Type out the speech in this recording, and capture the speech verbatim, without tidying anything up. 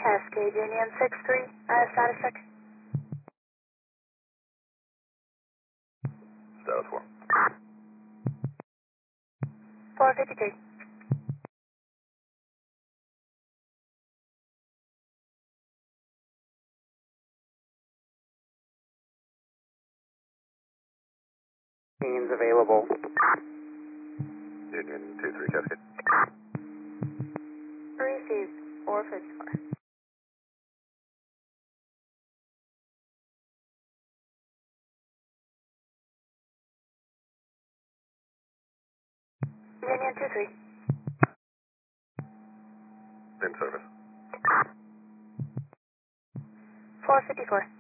Cascade Union six three, uh, status check. Status four. four fifty-three. Means available. Union two three Cascade. Received, four fifty-four. Union two three. In service. four fifty-four.